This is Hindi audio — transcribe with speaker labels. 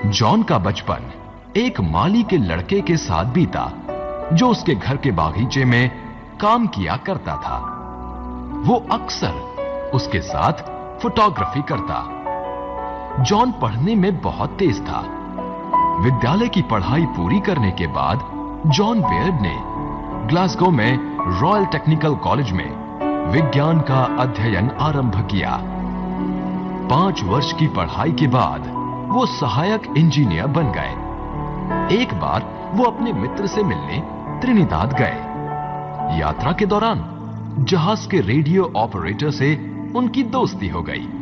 Speaker 1: जॉन का बचपन एक माली के लड़के के साथ बीता, जो उसके घर के बागीचे में काम किया करता था। वो अक्सर उसके साथ फोटोग्राफी करता। जॉन पढ़ने में बहुत तेज था। विद्यालय की पढ़ाई पूरी करने के बाद जॉन बेयर्ड ने ग्लासगो में रॉयल टेक्निकल कॉलेज में विज्ञान का अध्ययन आरंभ किया। 5 वर्ष की पढ़ाई के बाद वो सहायक इंजीनियर बन गए। एक बार वो अपने मित्र से मिलने त्रिनिदाद गए। यात्रा के दौरान जहाज के रेडियो ऑपरेटर से उनकी दोस्ती हो गई।